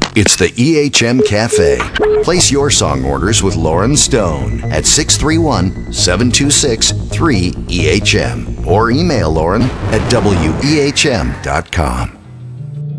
It's the EHM Cafe. Place your song orders with Lauren Stone at 631-726-3EHM or email Lauren at wehm.com.